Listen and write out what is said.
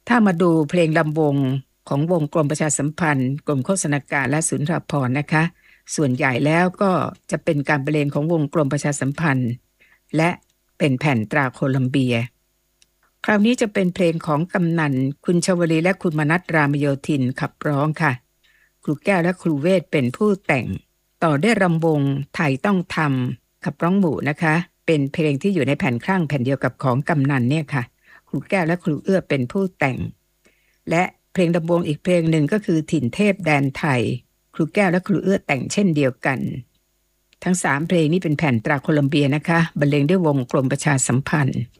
ถ้ามาดูเพลงลำวงของวงกรมประชาสัมพันธ์กรมโฆษณาการและสุนทรภรณ์นะคะส่วนใหญ่แล้วก็จะเป็นการบรรเลงของวงกรมประชาสัมพันธ์และเป็นแผ่นตราโคลัมเบียคราวนี้จะเป็นเพลงของกำนันคุณชวลีและคุณมนัสรามโยธินขับร้องค่ะครูแก้วและครูเวทเป็นผู้แต่งต่อด้วยรำวงไทยต้องทำขับร้องหมู่นะคะเป็นเพลงที่อยู่ในแผ่นข้างแผ่นเดียวกับของกำนันเนี่ยค่ะครูแก้วและครูเอื้อเป็นผู้แต่งและเพลงรำวงอีกเพลงหนึ่งก็คือถิ่นเทพแดนไทยครูแก้วและครูเอื้อแต่งเช่นเดียวกันทั้ง3เพลงนี้เป็นแผ่นตราโคลัมเบียนะคะบรรเลงด้วยวงกรมประชาสัมพันธ์